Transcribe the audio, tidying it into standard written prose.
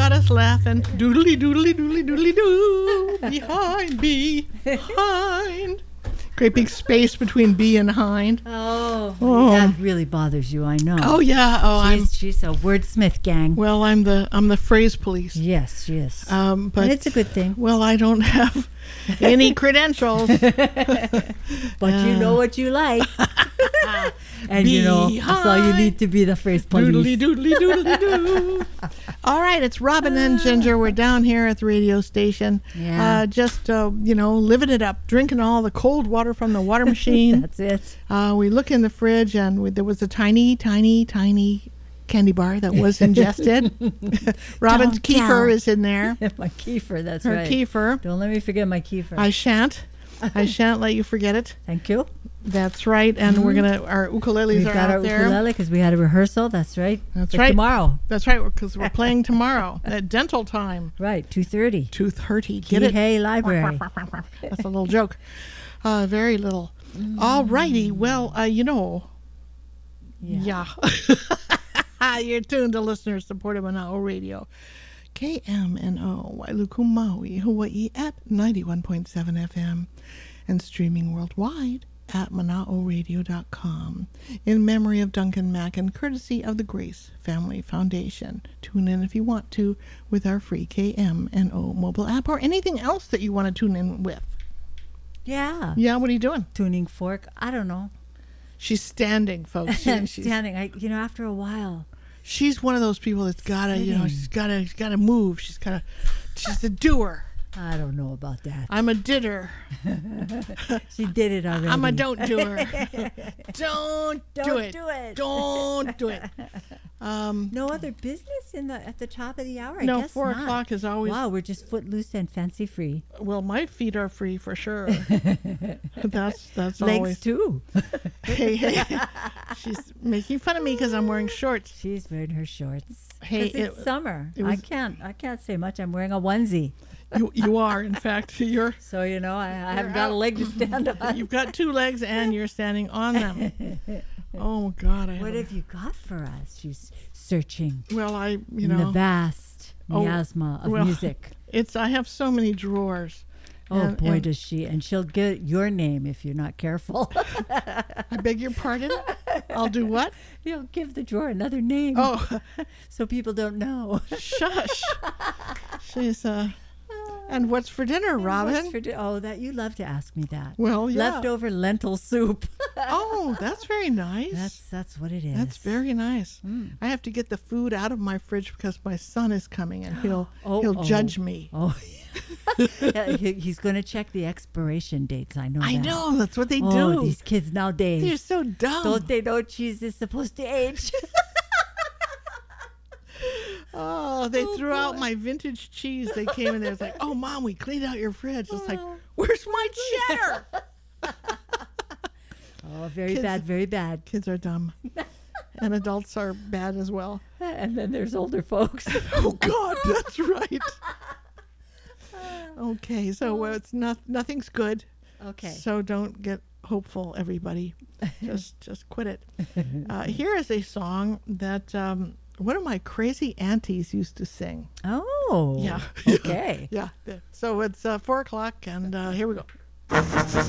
got us laughing. Doodly doodly doodly doodly doo. Behind. Great big space between bee and hind. Oh, Oh. that really bothers you, I know. Oh yeah. Oh, She's a wordsmith, gang. well, I'm the phrase police. Yes, she is. But And it's a good thing. Well, I don't have any credentials. But you know what you like. And you know, that's all you need to be the phrase police. Doodly doodly doodly doo. All right, it's Robin and Ginger. We're down here at the radio station. Yeah. Just living it up, drinking all the cold water from the water machine. That's it. We look in the fridge, and there was a tiny candy bar that was ingested. Robin's Don't kefir tell. is in there. My kefir, that's Her right. kefir. Don't let me forget my kefir. I shan't let you forget it. Thank you. That's right. And we're our ukuleles We've are got out our there. ukulele because we had a rehearsal. That's right. That's For right. Tomorrow. That's right, because we're playing tomorrow at dental time. Right, 2:30. 2:30. Get it? Hey, library. That's a little joke. Very little. All righty. Well, yeah. You're tuned to listener-supported Mana'o Radio. KMNO, Wailuku, Maui, Hawaii at 91.7 FM and streaming worldwide at Mana'oRadio.com in memory of Duncan Mack and courtesy of the Grace Family Foundation. Tune in if you want to with our free KMNO mobile app or anything else that you want to tune in with. Yeah. Yeah, what are you doing? Tuning fork. I don't know. She's standing, folks. I'm She's standing. After a while. she's one of those people that's gotta, she's gotta move. She's a doer. I don't know about that. I'm a didder. She did it already. I'm a don't doer. Don't do it. do it. Don't do it. No other business at the top of the hour? No, I guess 4 not. o'clock is always. Wow, we're just footloose and fancy free. Well, my feet are free for sure. That's Legs always. too. Hey, she's making fun of me because I'm wearing shorts. She's wearing her shorts. Hey, it's summer. it was- I can't say much. I'm wearing a onesie. You are, in fact, I So I haven't got a leg to stand on. You've got 2 legs and you're standing on them. Oh God! What have you got for us? She's searching Well, in the vast miasma of well, music. I have so many drawers. Oh, And- boy, and- does she. And she'll get your name if you're not careful. I beg your pardon? I'll do what? You'll give the drawer another name. Oh, So people don't know. shush. She's and what's for dinner, Robin? That you love to ask me that. Well, yeah. Leftover lentil soup. Oh, that's very nice. That's what it is. That's very nice. I have to get the food out of my fridge because my son is coming and he'll judge me. Oh, yeah. He's going to check the expiration dates. I know. I that. know, that's what they Oh, do. these kids nowadays. They're so dumb. Don't they know cheese is supposed to age? Oh, they threw out boy. my vintage cheese. They came in there. It's like, oh, Mom, we cleaned out your fridge. It's like, where's my cheddar? Oh, very Kids- bad, very bad. Kids are dumb. And adults are bad as well. And then there's older folks. Oh, God, that's right. Okay, so it's nothing's good. Okay. So don't get hopeful, everybody. Just quit it. Here is a song that one of my crazy aunties used to sing. Oh. Yeah. Okay. Yeah. So it's 4 o'clock, and here we go.